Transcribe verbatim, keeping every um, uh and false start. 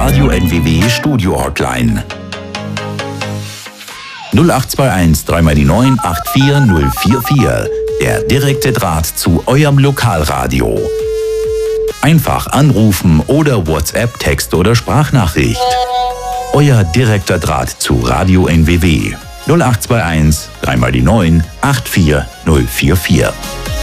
Radio N W W Studio Hotline. null acht zwei eins drei mal die neun acht vier null vier vier. Der direkte Draht zu eurem Lokalradio. Einfach anrufen oder WhatsApp, Text oder Sprachnachricht. Euer direkter Draht zu Radio N W W. null acht zwei eins drei mal die neun acht vier null vier vier.